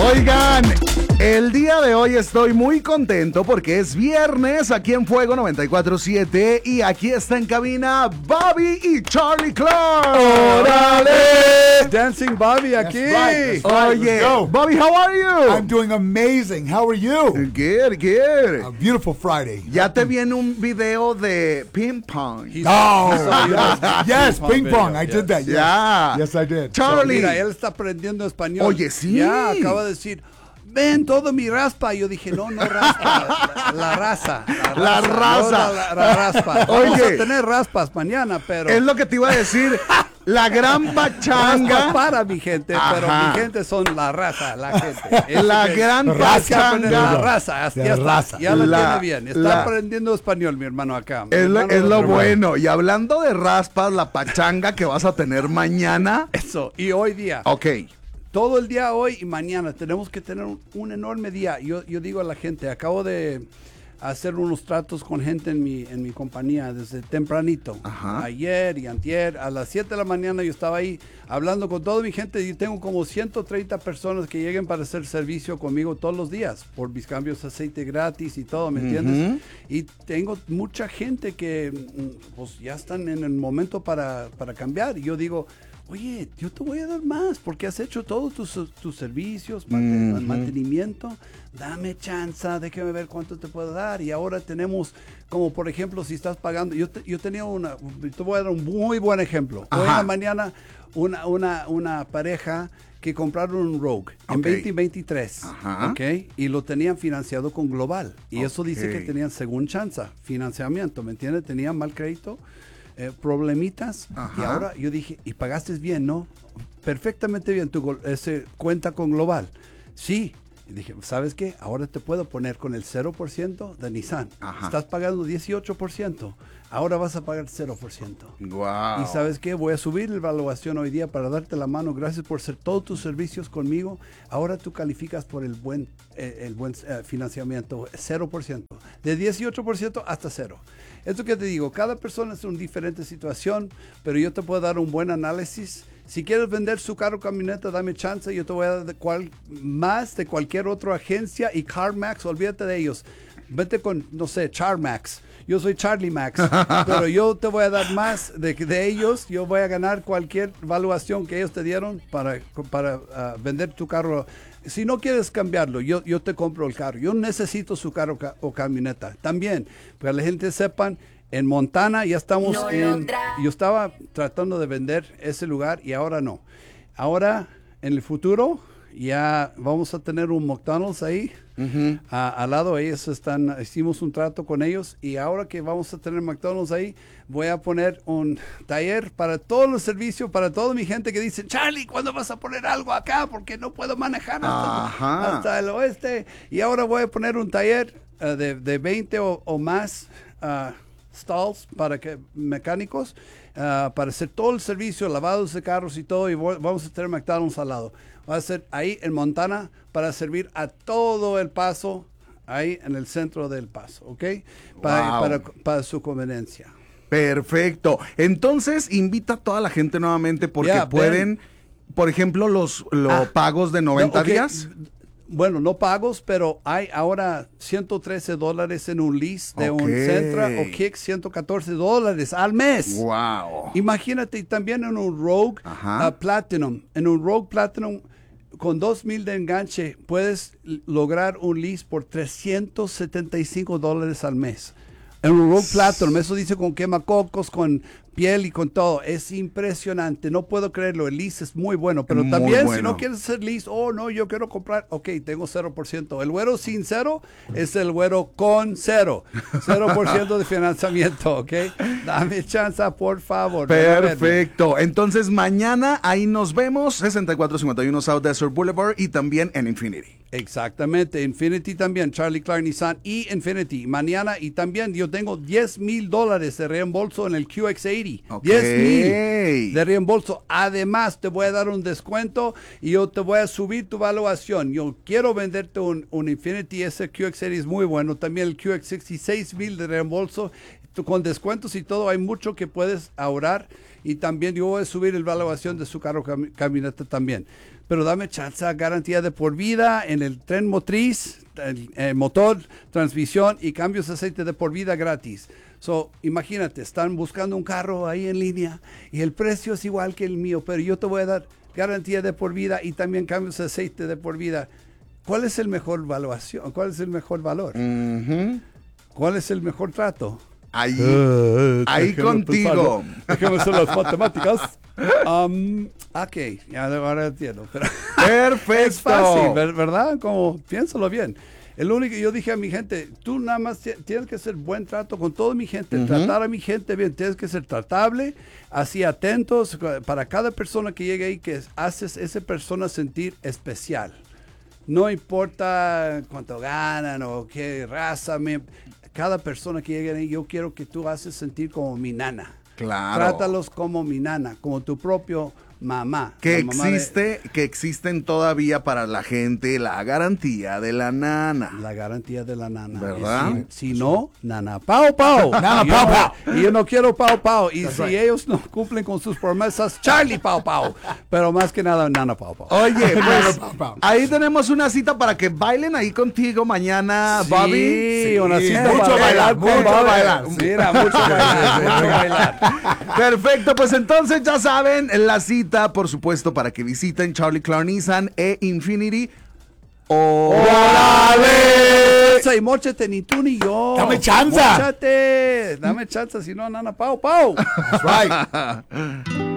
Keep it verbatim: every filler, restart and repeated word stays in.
Oigan, el día de hoy estoy muy contento porque es viernes aquí en Fuego noventa y cuatro punto siete y aquí está en cabina Bobby y Charlie Clark. ¡Órale! Dancing Bobby aquí. That's right, that's right. Oye, Let's go. Bobby, how are you? I'm doing amazing. How are you? Good, good. A beautiful Friday. Ya te viene un video de ping pong. Oh, Yes. yes, ping pong. video, I yes. did that. Yes. Yeah. Yes, I did. Charlie. Mira, él está aprendiendo español. Oye, sí. Ya, acaba de decir, ven, todo mi raspa. Yo dije, no, no raspa, la, la raza. La raza. no la, la raspa. Vamos Oye. a tener raspas mañana, pero... Es lo que te iba a decir. La gran Raspa pachanga. para mi gente, pero Ajá. mi gente son la raza, la gente. Eso La que- gran Hay que aprender pachanga. la raza, hasta- De ya está, raza. ya lo La- tiene bien. Está la- aprendiendo español, mi hermano acá. Mi Es lo, hermano es de lo otro lado. bueno. Y hablando de raspas, la pachanga que vas a tener mañana. Eso, y hoy día. Ok. Todo el día hoy y mañana tenemos que tener un, un enorme día. Yo, yo digo a la gente, acabo de hacer unos tratos con gente en mi, en mi compañía desde tempranito. Ajá. Ayer y antier, a las siete de la mañana yo estaba ahí hablando con toda mi gente y tengo como ciento treinta personas que lleguen para hacer servicio conmigo todos los días por mis cambios de aceite gratis y todo, ¿me entiendes? Y tengo mucha gente que mm, pues ya están en el momento para, para cambiar. Y yo digo, oye, yo te voy a dar más porque has hecho todos tus, tus servicios, mant- Ujú. mantenimiento. Dame chance, déjame ver cuánto te puedo dar. Y ahora tenemos, como por ejemplo, si estás pagando, yo, te- yo tenía una, te voy a dar un muy buen ejemplo. Hoy en Ajá. la mañana, una, una, una pareja que compraron un Rogue en Ok. veinte veintitrés, Ajá. ¿ok? Y lo tenían financiado con Global. Y eso dice que Ok. tenían según chance, financiamiento, ¿me entiendes? Tenían mal crédito. Eh, problemitas y Ajá. ahora yo dije, y pagaste bien, ¿no? Perfectamente bien tu gol- ese cuenta con Global. Sí. Y dije, ¿sabes qué? Ahora te puedo poner con el cero por ciento de Nissan. Ajá. Estás pagando dieciocho por ciento. Ahora vas a pagar cero por ciento. Wow. Y ¿sabes qué? Voy a subir la evaluación hoy día para darte la mano. Gracias por hacer todos tus servicios conmigo. Ahora tú calificas por el buen, eh, el buen eh, financiamiento, cero por ciento. De dieciocho por ciento hasta cero. Esto que te digo, cada persona es una diferente situación, pero yo te puedo dar un buen análisis. Si quieres vender su carro o camioneta, dame chance. Yo te voy a dar de cual, más de cualquier otra agencia y CarMax, olvídate de ellos. Vete con, no sé, CharMax. Yo soy Charlie Max, pero yo te voy a dar más de, de ellos. Yo voy a ganar cualquier evaluación que ellos te dieron para, para uh, vender tu carro. Si no quieres cambiarlo, yo, yo te compro el carro. Yo necesito su carro ca o camioneta. También, para que la gente sepan, en Montana ya estamos No en... logra. Yo estaba tratando de vender ese lugar y ahora no. Ahora, en el futuro, ya vamos a tener un McDonald's ahí. Ujú. A- al lado ellos están, hicimos un trato con ellos y ahora que vamos a tener McDonald's ahí, voy a poner un taller para todos los servicios, para toda mi gente que dice, Charlie, ¿cuándo vas a poner algo acá? Porque no puedo manejar hasta, Ajá. hasta el oeste. Y ahora voy a poner un taller uh, de, de veinte o, o más uh, stalls para que mecánicos, uh, para hacer todo el servicio, lavados de carros y todo, y voy- vamos a tener McDonald's al lado. Va a ser ahí en Montana para servir a todo El Paso, ahí en el centro del Paso, ¿ok? Para, Wow. para, para su conveniencia. Perfecto. Entonces, invita a toda la gente nuevamente porque Ya, pueden, por ejemplo, los, los Ah. pagos de noventa No, ok, días. Bueno, no pagos, pero hay ahora ciento trece dólares en un lease de Ok. un Sentra o Kick, ciento catorce dólares al mes. Wow. Imagínate, y también en un Rogue Ajá. uh, Platinum. En un Rogue Platinum, con dos mil de enganche, puedes l- lograr un lease por trescientos setenta y cinco dólares al mes. En un Rogue Platinum, eso dice con quemacocos, con piel y con todo. Es impresionante, no puedo creerlo. El lease es muy bueno, pero Muy también si bueno. no quieres hacer lease, oh no, yo quiero comprar, ok, tengo cero por ciento. El güero sin cero es el güero con cero. cero por ciento de financiamiento, ok. Dame chance, por favor. ven a verme. Perfecto. Entonces, mañana ahí nos vemos, sesenta y cuatro cincuenta y uno South Desert Boulevard y también en Infinity. Exactamente, Infinity también, Charlie Clark Nissan y Infinity. Mañana y también yo tengo diez mil dólares de reembolso en el Q X ochenta. Ok. diez mil de reembolso. Además, te voy a dar un descuento y yo te voy a subir tu valuación. Yo quiero venderte un, un Infinity, ese Q X ochenta es muy bueno. También el Q X sesenta y seis mil de reembolso. Tú, con descuentos y todo, hay mucho que puedes ahorrar. Y también yo voy a subir la valuación de su carro cam camioneta también. pero dame chance, garantía de por vida en el tren motriz, el, eh, motor, transmisión y cambios de aceite de por vida gratis. So, imagínate, están buscando un carro ahí en línea y el precio es igual que el mío, pero yo te voy a dar garantía de por vida y también cambios de aceite de por vida. ¿Cuál es el mejor valuación? ¿Cuál es el mejor valor? Ujú. ¿Cuál es el mejor trato? Ahí, Uh, ahí déjame contigo. pensarlo. Déjame hacer las matemáticas. Um, ok, ya ahora entiendo. Pero Perfecto. es fácil, ver- ¿verdad? Como, piénsalo bien. El único, yo dije a mi gente, tú nada más ti- tienes que hacer buen trato con toda mi gente, tratar a mi gente bien, tienes que ser tratable, así atentos para cada persona que llegue ahí, que haces a esa persona sentir especial. No importa cuánto ganan o qué raza, me, cada persona que llegue ahí, yo quiero que tú haces sentir como mi nana. Claro. Trátalos como mi nana, como tu propio mamá. Que la mamá de- existe, que existen todavía para la gente la garantía de la nana. La garantía de la nana. ¿Verdad? Y Si, si no, nana pao pao. Nana Y yo pao no- pao. Y yo no quiero pao pao. Y si right. ellos no cumplen con sus promesas, Charlie pao pao. Pero más que nada, nana pao pao. Oye, pues Pau, pau. ahí tenemos una cita para que bailen ahí contigo mañana, Bobby. Sí, una cita mucho para bailar, con mucho Bobby. bailar. Mira, mucho bailar, mucho bailar. Perfecto, pues entonces ya saben, la cita, por supuesto, para que visiten Charlie Clark Nissan e Infinity. ¡Órale! Chanza y móchate, ni tú ni yo. Dame chanza. Móchate. Dame chanza, si no, nana pao pao. That's right.